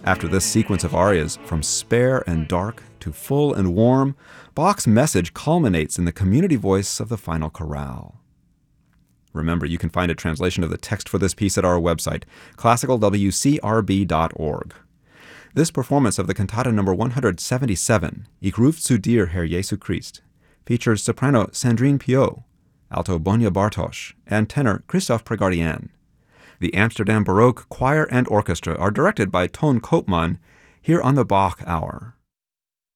After this sequence of arias, from spare and dark to full and warm, Bach's message culminates in the community voice of the final chorale. Remember, you can find a translation of the text for this piece at our website, classicalwcrb.org. This performance of the cantata number 177, Ich ruf zu dir, Herr Jesu Christ, features soprano Sandrine Piot, alto Bonia Bartosz, and tenor Christophe Pregardian. The Amsterdam Baroque Choir and Orchestra are directed by Toon Koopman here on the Bach Hour.